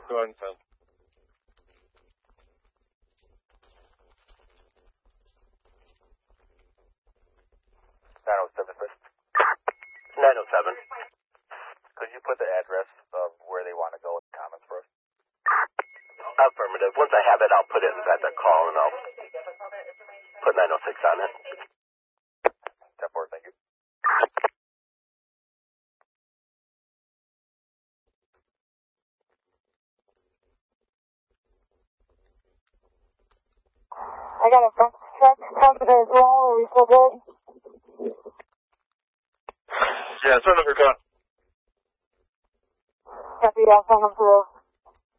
Go ahead and send. 907 first. 907. Could you put the address of where they want to go in the comments for us? Affirmative. Once I have it, I'll put it inside the call and I'll put 906 on it. 10-4, thank you. I got a front check company as well. Are we still good? Yeah, turn up your gun. Copy, I'll send them through.